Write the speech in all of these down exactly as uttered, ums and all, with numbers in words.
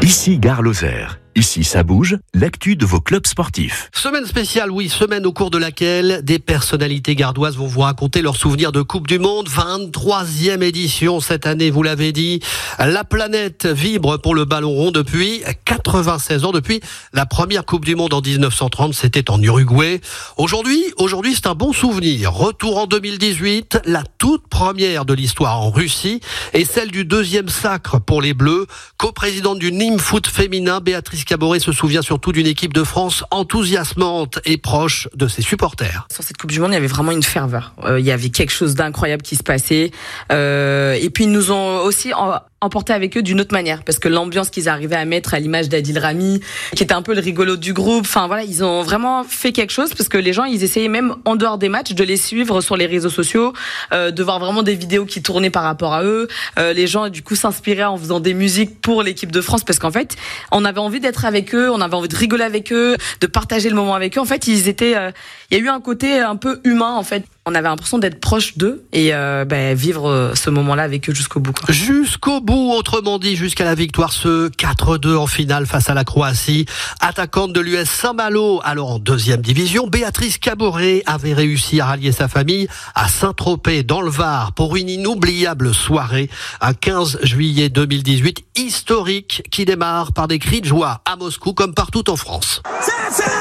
Ici Gare Lozère. Ici, ça bouge, l'actu de vos clubs sportifs. Semaine spéciale, oui, semaine au cours de laquelle des personnalités gardoises vont vous raconter leurs souvenirs de Coupe du Monde. vingt-troisième édition cette année, vous l'avez dit. La planète vibre pour le ballon rond depuis quatre-vingt-seize ans, depuis la première Coupe du Monde en dix-neuf cent trente, c'était en Uruguay. Aujourd'hui, aujourd'hui, c'est un bon souvenir. Retour en deux mille dix-huit, la toute première de l'histoire en Russie et celle du deuxième sacre pour les Bleus. Co-présidente du Nîmes Foot féminin, Béatrice Caboret se souvient surtout d'une équipe de France enthousiasmante et proche de ses supporters. Sur cette Coupe du Monde, il y avait vraiment une ferveur. Euh, il y avait quelque chose d'incroyable qui se passait. Euh, et puis ils nous ont aussi en, emporté avec eux d'une autre manière, parce que l'ambiance qu'ils arrivaient à mettre à l'image d'Adil Rami, qui était un peu le rigolo du groupe. Enfin voilà, ils ont vraiment fait quelque chose, parce que les gens, ils essayaient même en dehors des matchs de les suivre sur les réseaux sociaux, euh, de voir vraiment des vidéos qui tournaient par rapport à eux. Euh, les gens du coup s'inspiraient en faisant des musiques pour l'équipe de France, parce qu'en fait, on avait envie d'être avec eux, on avait envie de rigoler avec eux, de partager le moment avec eux. En fait, ils étaient, euh, il y a eu un côté un peu humain en fait. On avait l'impression d'être proche d'eux et euh, ben, vivre ce moment-là avec eux jusqu'au bout. Quoi. Jusqu'au bout, autrement dit, jusqu'à la victoire, ce quatre deux en finale face à la Croatie. Attaquante de l'U S Saint-Malo, alors en deuxième division, Béatrice Caboret avait réussi à rallier sa famille à Saint-Tropez, dans le Var, pour une inoubliable soirée, un quinze juillet deux mille dix-huit, historique, qui démarre par des cris de joie à Moscou comme partout en France. C'est fait!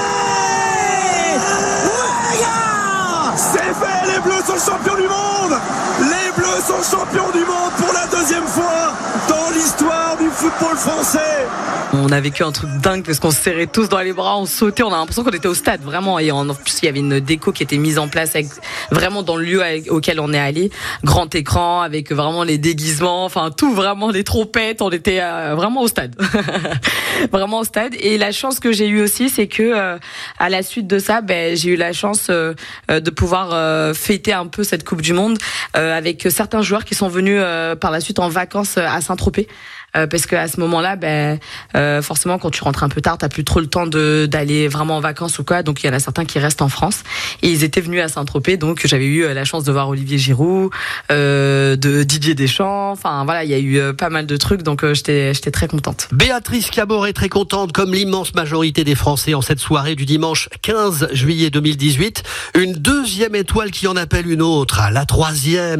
C'est fait, les Bleus sont champions du monde. Les Bleus sont champions du monde pour la deuxième fois dans l'histoire du football français. On a vécu un truc dingue parce qu'on se serrait tous dans les bras, on sautait, on a l'impression qu'on était au stade vraiment. Et en plus, il y avait une déco qui était mise en place avec, vraiment dans le lieu auquel on est allé. Grand écran avec vraiment les déguisements, enfin tout, vraiment les trompettes, on était euh, vraiment au stade. Vraiment au stade. Et la chance que j'ai eue aussi, c'est que euh, à la suite de ça, ben, j'ai eu la chance euh, de pouvoir euh, fêter un peu cette Coupe du Monde euh, avec certains joueurs qui sont venus euh, par la suite en vacances à Saint-Tropez. Euh, parce que à ce moment-là, ben euh, forcément, quand tu rentres un peu tard, t'as plus trop le temps de d'aller vraiment en vacances ou quoi. Donc il y en a certains qui restent en France et ils étaient venus à Saint-Tropez. Donc j'avais eu la chance de voir Olivier Giroud, euh, de Didier Deschamps. Enfin voilà, il y a eu euh, pas mal de trucs. Donc euh, j'étais j'étais très contente. Béatrice Caboret très contente, comme l'immense majorité des Français en cette soirée du dimanche quinze juillet deux mille dix-huit. Une deuxième étoile qui en appelle une autre, la troisième.